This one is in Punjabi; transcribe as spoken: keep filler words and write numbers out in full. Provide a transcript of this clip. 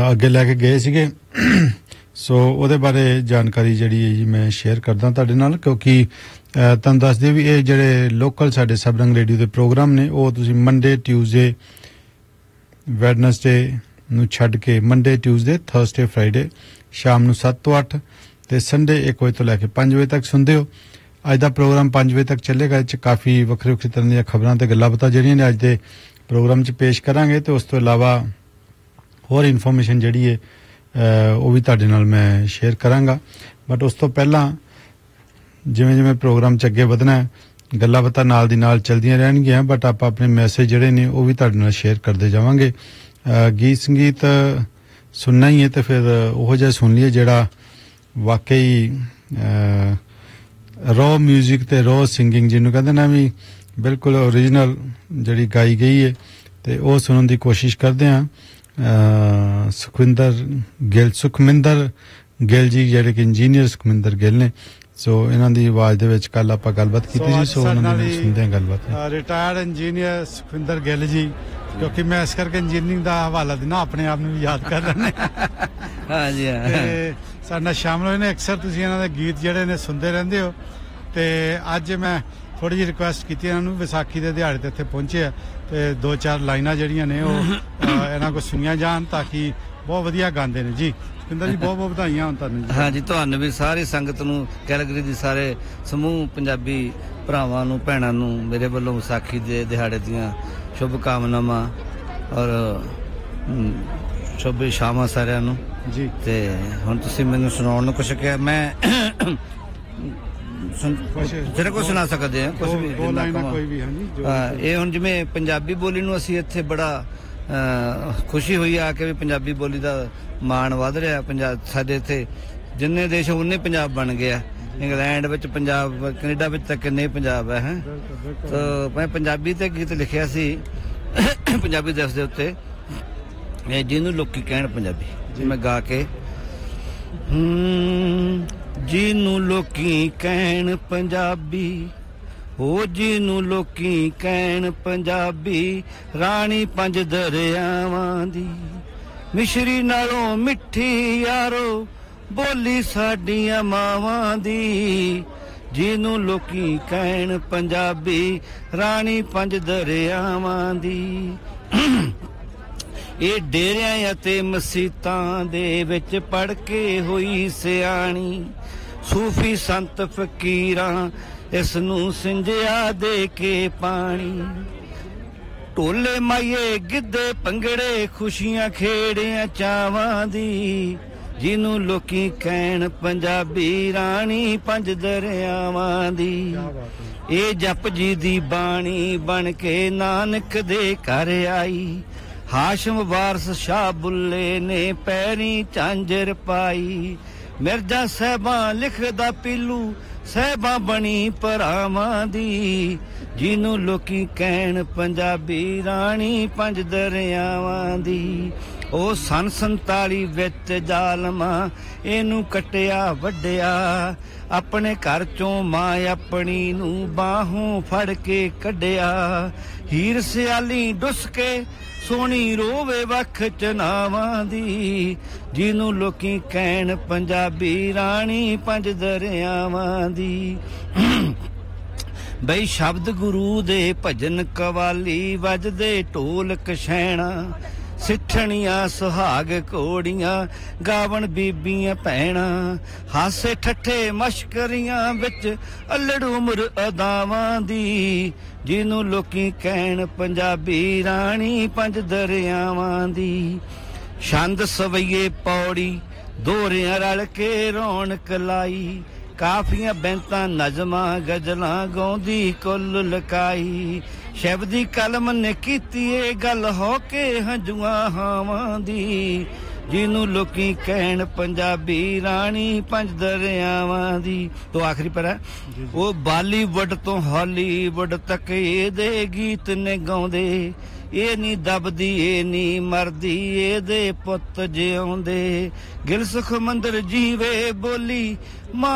ਅੱਗੇ ਲੈ ਕੇ ਗਏ ਸੀਗੇ। ਸੋ ਉਹਦੇ ਬਾਰੇ ਜਾਣਕਾਰੀ ਜਿਹੜੀ ਹੈ ਜੀ ਮੈਂ ਸ਼ੇਅਰ ਕਰਦਾ ਤੁਹਾਡੇ ਨਾਲ, ਕਿਉਂਕਿ ਤੁਹਾਨੂੰ ਦੱਸ ਦਿਓ ਵੀ ਇਹ ਜਿਹੜੇ ਲੋਕਲ ਸਾਡੇ ਸਬਰੰਗ ਰੇਡੀਓ ਦੇ ਪ੍ਰੋਗਰਾਮ ਨੇ ਉਹ ਤੁਸੀਂ ਮੰਡੇ ਟਿਊਜ਼ਡੇ ਵੈਡਨਸਡੇ ਨੂੰ ਛੱਡ ਕੇ ਮੰਡੇ ਟਿਊਜ਼ਡੇ ਥਰਸਡੇ ਫਰਾਈਡੇ ਸ਼ਾਮ ਨੂੰ ਸੱਤ ਤੋਂ ਅੱਠ ਤੇ ਸੰਡੇ ਇੱਕ ਵਜੇ ਤੋਂ ਲੈ ਕੇ ਪੰਜ ਵਜੇ ਤੱਕ ਸੁਣਦੇ ਹੋ। ਅੱਜ ਦਾ ਪ੍ਰੋਗਰਾਮ ਪੰਜ ਵਜੇ ਤੱਕ ਚੱਲੇਗਾ। ਇਹ 'ਚ ਕਾਫੀ ਵੱਖਰੇ ਵੱਖਰੇ ਤਰ੍ਹਾਂ ਦੀਆਂ ਖਬਰਾਂ ਤੇ ਗੱਲਾਂ ਬਾਤਾਂ ਜਿਹੜੀਆਂ ਨੇ ਅੱਜ ਦੇ ਪ੍ਰੋਗਰਾਮ 'ਚ ਪੇਸ਼ ਕਰਾਂਗੇ ਤੇ ਉਸ ਤੋਂ ਇਲਾਵਾ ਹੋਰ ਇਨਫੋਰਮੇਸ਼ਨ ਜਿਹੜੀ ਹੈ ਉਹ ਵੀ ਤੁਹਾਡੇ ਨਾਲ ਮੈਂ ਸ਼ੇਅਰ ਕਰਾਂਗਾ। ਬਟ ਉਸ ਤੋਂ ਪਹਿਲਾਂ ਜਿਵੇਂ ਜਿਵੇਂ ਪ੍ਰੋਗਰਾਮ 'ਚ ਅੱਗੇ ਵਧਣਾ ਗੱਲਾਂ ਬਾਤਾਂ ਨਾਲ ਦੀ ਨਾਲ ਚੱਲਦੀਆਂ ਰਹਿਣਗੀਆਂ, ਬਟ ਆਪਾਂ ਆਪਣੇ ਮੈਸੇਜ ਜਿਹੜੇ ਨੇ ਉਹ ਵੀ ਤੁਹਾਡੇ ਨਾਲ ਸ਼ੇਅਰ ਕਰਦੇ ਜਾਵਾਂਗੇ। ਗੀਤ ਸੰਗੀਤ ਸੁਣਨਾ ਹੀ ਹੈ ਤੇ ਫਿਰ ਉਹੋ ਜਿਹਾ ਸੁਣ ਲਈਏ ਜਿਹੜਾ ਵਾਕਈ ਰॉ ਮਿਊਜ਼ਿਕ ਤੇ ਰॉ ਸਿੰਗਿੰਗ ਜਿਹਨੂੰ ਕਹਿੰਦੇ ਨਾ ਵੀ ਬਿਲਕੁਲ ਓਰੀਜਨਲ ਜਿਹੜੀ ਗਾਈ ਗਈ ਹੈ ਤੇ ਉਹ ਸੁਣਨ ਦੀ ਕੋਸ਼ਿਸ਼ ਕਰਦੇ ਹਾਂ। ਸੁਖਵਿੰਦਰ ਗਿੱਲ ਸੁਖਮਿੰਦਰ ਗਿੱਲ ਜੀ ਜਿਹੜੇ ਕਿ ਇੰਜੀਨੀਅਰ ਸੁਖਮਿੰਦਰ ਗਿੱਲ ਨੇ, ਸੋ ਇਹਨਾਂ ਦੀ ਆਵਾਜ਼ ਦੇ ਵਿੱਚ ਕੱਲ ਆਪਾਂ ਗੱਲਬਾਤ ਕੀਤੀ ਸੀ। ਸੋ ਉਹਨਾਂ ਦੀ ਸੁਣਦੇ ਹਾਂ ਗੱਲਬਾਤ। ਰਿਟਾਇਰਡ ਇੰਜੀਨੀਅਰ ਸੁਖਵਿੰਦਰ ਗਿੱਲ ਜੀ, ਕਿਉਂਕਿ ਮੈਂ ਇਸ ਕਰਕੇ ਇੰਜੀਨੀਅਰਿੰਗ ਦਾ ਹਵਾਲਾ ਦੇਣਾ ਆਪਣੇ ਆਪ ਨੂੰ ਵੀ ਯਾਦ ਕਰ ਲੈਂਦੇ। ਹਾਂਜੀ ਹਾਂ, ਤੇ ਸਾਡੇ ਨਾਲ ਸ਼ਾਮਲ ਹੋਏ ਨੇ। ਅਕਸਰ ਤੁਸੀਂ ਇਹਨਾਂ ਦੇ ਗੀਤ ਜਿਹੜੇ ਨੇ ਸੁਣਦੇ ਰਹਿੰਦੇ ਹੋ ਤੇ ਅੱਜ ਮੈਂ ਥੋੜੀ ਜਿਹੀ ਰਿਕੁਐਸਟ ਕੀਤੀ ਇਹਨਾਂ ਨੂੰ, ਵਿਸਾਖੀ ਦੇ ਦਿਹਾੜੇ ਤੇ ਇੱਥੇ ਪਹੁੰਚੇ ਆ ਤੇ ਦੋ ਚਾਰ ਲਾਈਨਾਂ ਜਿਹੜੀਆਂ ਨੇ ਉਹ ਇਹਨਾਂ ਕੋਲ ਸੁਣੀਆਂ ਜਾਣ ਤਾਂ ਕਿ ਬਹੁਤ ਵਧੀਆ ਗਾਉਂਦੇ ਨੇ ਜੀ। ਸੁਖਵਿੰਦਰ ਜੀ ਬਹੁਤ ਬਹੁਤ ਵਧਾਈਆਂ ਹੋਣ ਤੁਹਾਨੂੰ ਜੀ। ਹਾਂਜੀ ਤੁਹਾਨੂੰ ਵੀ, ਸਾਰੀ ਸੰਗਤ ਨੂੰ, ਕੈਲਗਰੀ ਦੀ ਸਾਰੇ ਸਮੂਹ ਪੰਜਾਬੀ ਭਰਾਵਾਂ ਨੂੰ ਭੈਣਾਂ ਨੂੰ ਮੇਰੇ ਵੱਲੋਂ ਵਿਸਾਖੀ ਦੇ ਦਿਹਾੜੇ ਦੀਆਂ ਸ਼ੁਭ ਕਾਮਨਾਵਾਂ ਔਰ ਸ਼ੁਭ ਸ਼ਾਮਾਂ ਸਾਰਿਆਂ ਨੂੰ ਜੀ। ਤੇ ਹੁਣ ਤੁਸੀਂ ਮੈਨੂੰ ਸੁਣਾਉਣ ਨੂੰ ਕੁਛ ਕਿਹਾ, ਮੈਂ ਜਿਹੜਾ ਕੁਛ ਸੁਣਾ ਸਕਦੇ ਹਾਂ ਕੁਛ ਵੀ ਕੋਈ ਵੀ। ਇਹ ਹੁਣ ਜਿਵੇਂ ਪੰਜਾਬੀ ਬੋਲੀ ਨੂੰ ਅਸੀਂ ਇੱਥੇ ਬੜਾ ਖੁਸ਼ੀ ਹੋਈ ਆ ਕੇ ਵੀ ਪੰਜਾਬੀ ਬੋਲੀ ਦਾ ਮਾਣ ਵੱਧ ਰਿਹਾ। ਪੰਜਾਬ ਸਾਡੇ ਇੱਥੇ ਜਿੰਨੇ ਦੇਸ਼ ਉਨੇ ਪੰਜਾਬ ਬਣ ਗਿਆ। ਇੰਗਲੈਂਡ ਵਿੱਚ ਪੰਜਾਬ, ਕੈਨੇਡਾ ਵਿੱਚ ਤਾਂ ਕਿੰਨੇ ਪੰਜਾਬ ਹੈ। ਹੈਂ ਤਾਂ ਮੈਂ ਪੰਜਾਬੀ ਤੇ ਗੀਤ ਲਿਖਿਆ ਸੀ ਪੰਜਾਬੀ ਦਿਵਸ ਦੇ ਉੱਤੇ, ਜਿਹਨੂੰ ਲੋਕੀ ਕਹਿਣ ਪੰਜਾਬੀ, ਜੀ ਮੈਂ ਗਾ ਕੇ ਜਿਹਨੂੰ ਲੋਕੀ ਕਹਿਣ ਪੰਜਾਬੀ, ਉਹ ਜਿਹਨੂੰ ਲੋਕੀ ਕਹਿਣ ਪੰਜਾਬੀ, ਰਾਣੀ ਪੰਜ ਦਰਿਆਵਾਂ ਦੀ, ਮਿਸ਼ਰੀ ਨਾਲੋਂ ਮਿੱਠੀ ਯਾਰੋ ਬੋਲੀ ਸਾਡੀਆਂ ਮਾਵਾਂ ਦੀ, ਜਿਹਨੂੰ ਲੋਕੀ ਕਹਿਣ ਪੰਜਾਬੀ, ਰਾਣੀ ਪੰਜ ਦਰਿਆਵਾਂ ਦੀ। ਇਹ ਡੇਰਿਆਂ ਅਤੇ ਮਸੀਤਾਂ ਦੇ ਵਿੱਚ ਪੜ੍ਹ ਕੇ ਹੋਈ ਸਿਆਣੀ, ਸੂਫੀ ਸੰਤ ਫਕੀਰਾਂ ਇਸ ਨੂੰ ਸਿੰਜਿਆ ਦੇ ਕੇ ਪਾਣੀ, ਢੋਲੇ ਮਾਈਏ ਗਿੱਧੇ ਭੰਗੜੇ ਖੁਸ਼ੀਆਂ ਖੇੜਿਆਂ ਚਾਵਾਂ ਦੀ, ਜਿਹਨੂੰ ਲੋਕੀ ਕਹਿਣ ਪੰਜਾਬੀ, ਰਾਣੀ ਪੰਜ ਦਰਿਆਵਾਂ ਦੀ। ਇਹ ਜਪ ਜੀ ਦੀ ਬਾਣੀ ਬਣ ਕੇ ਨਾਨਕ ਦੇ ਘਰ ਆਈ, ਹਾਸ਼ਮ ਵਾਰਸ ਸ਼ਾਹ ਬੁੱਲੇ ਨੇ ਪੈਰੀਂ ਝਾਂਜਰ ਪਾਈ, ਮਿਰਜ਼ਾ ਸਾਹਿਬਾਂ ਲਿਖਦਾ ਪੀਲੂ ਸਾਹਿਬਾਂ ਬਣੀ ਭਰਾਵਾਂ ਦੀ, ਜਿਹਨੂੰ ਲੋਕੀ ਕਹਿਣ ਪੰਜਾਬੀ, ਰਾਣੀ ਪੰਜ ਦਰਿਆਵਾਂ ਦੀ। ਉਹ ਸੰਨ ਸੰਤਾਲੀ ਵਿੱਚ ਜ਼ਾਲਮਾਂ ਇਹਨੂੰ ਕੱਟਿਆ ਵੱਢਿਆ, ਆਪਣੇ ਘਰ ਚੋਂ ਮਾਂ ਆਪਣੀ ਨੂੰ ਬਾਹੋਂ ਫੜ ਕੇ ਕੱਢਿਆ, ਹੀਰ ਸਿਆਲੀ ਡੁੱਸ ਕੇ ਸੋਹਣੀ ਰੋਵੇ ਵੱਖ ਚਨਾਵਾਂ ਦੀ, ਜਿਹਨੂੰ ਲੋਕੀ ਕਹਿਣ ਪੰਜਾਬੀ, ਰਾਣੀ ਪੰਜ ਦਰਿਆਵਾਂ ਦੀ। ਬਈ ਸ਼ਬਦ ਗੁਰੂ ਦੇ ਭਜਨ ਕਵਾਲੀ ਵੱਜਦੇ ਢੋਲ ਕਸ਼ੈਣਾ, ਸਿੱਠਣੀਆਂ ਸੁਹਾਗ ਘੋੜੀਆਂ ਗਾਵਣ ਬੀਬੀਆਂ ਭੈਣਾਂ, ਹਾਸੇ ਠੱਠੇ ਮਸ਼ਕਰੀਆਂ ਵਿੱਚ ਅਲੜ ਉਮਰ ਅਦਾਵਾਂ ਦੀ, ਜਿਹਨੂੰ ਲੋਕੀ ਕਹਿਣ ਪੰਜਾਬੀ, ਰਾਣੀ ਪੰਜ ਦਰਿਆਵਾਂ ਦੀ। ਛੰਦ ਸਵਈਏ ਪੌੜੀ ਦੋਹਰਿਆਂ ਰਲ ਕੇ ਰੌਣਕ ਲਾਈ, ਕਾਫੀਆਂ ਬੈਂਤਾਂ ਨਜ਼ਮਾਂ ਗਜ਼ਲਾਂ ਗਾਉਂਦੀ ਕੁੱਲ ਲਕਾਈ, ਸ਼ਬਦੀ ਕਲਮ ਨੇ ਕੀਤੀ ਏ ਗੱਲ ਹੋ ਕੇ ਹੰਝੂਆਂ ਹਾਵਾਂ ਦੀ, ਜਿਹਨੂੰ ਲੋਕੀ ਕਹਿਣ ਪੰਜਾਬੀ, ਰਾਣੀ ਪੰਜ ਦਰਿਆਵਾਂ ਦੀ। ਤੋਂ ਆਖਰੀ ਪਰ ਹੈ, ਉਹ ਬਾਲੀਵੁੱਡ ਤੋਂ ਹਾਲੀਵੁੱਡ ਤੱਕ ਇਹਦੇ ਗੀਤ ਨੇ ਗਾਉਂਦੇ, ਇਹ ਨੀ ਦਬਦੀ ਇਹ ਨੀ ਮਰਦੀ ਇਹਦੇ ਪੁੱਤ ਜਿਉਂਦੇ, ਗਿਲ ਸੁਖਮੰਦਰ ਜੀਵੇ ਬੋਲੀ ਮਾਂ